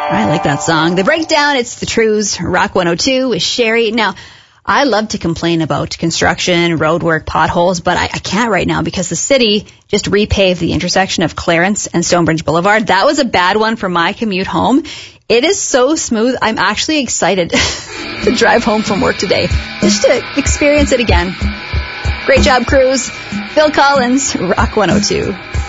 I like that song. The Breakdown, it's the Trues, Rock 102 with Sherry. Now, I love to complain about construction, roadwork, potholes, but I can't right now because the city just repaved the intersection of Clarence and Stonebridge Boulevard. That was a bad one for my commute home. It is so smooth. I'm actually excited to drive home from work today just to experience it again. Great job, crews. Phil Collins, Rock 102.